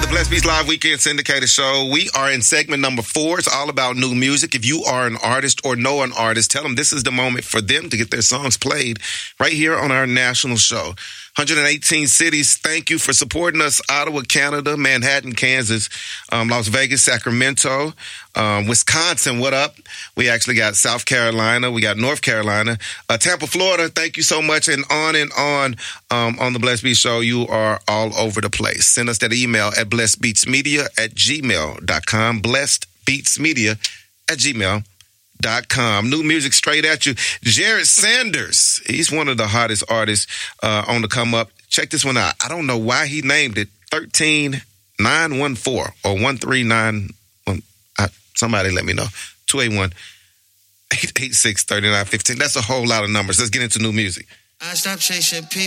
The Blessed Beats Live Weekend Syndicated Show. We are in segment number 4. It's all about new music. If you are an artist or know an artist, tell them this is the moment for them to get their songs played right here on our national show. 118 cities, thank you for supporting us. Ottawa, Canada, Manhattan, Kansas, Las Vegas, Sacramento, Wisconsin, what up? We actually got South Carolina. We got North Carolina. Tampa, Florida, thank you so much. And on the Blessed Beats Show, you are all over the place. Send us that email at blessedbeatsmedia@gmail.com. blessedbeatsmedia@gmail.com. New music straight at you. Jared Sanders, he's one of the hottest artists on the come up. Check this one out. I don't know why he named it 13914 or 1391. Somebody let me know. 281-886-3915. That's a whole lot of numbers. Let's get into new music. I stopped chasing people.